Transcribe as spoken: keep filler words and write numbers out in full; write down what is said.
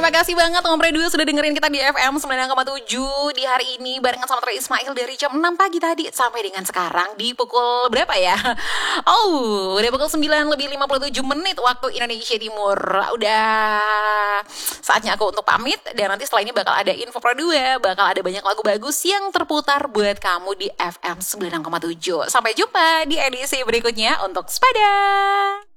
terima kasih banget Omre dua sudah dengerin kita di F M sembilan koma tujuh di hari ini barengan sama Tri Ismail dari jam enam pagi tadi sampai dengan sekarang di pukul berapa ya? Oh, udah pukul sembilan lebih lima puluh tujuh menit waktu Indonesia Timur. Udah saatnya aku untuk pamit dan nanti setelah ini bakal ada info Pro dua, bakal ada banyak lagu bagus yang terputar buat kamu di F M sembilan koma tujuh. Sampai jumpa di edisi berikutnya untuk Spada.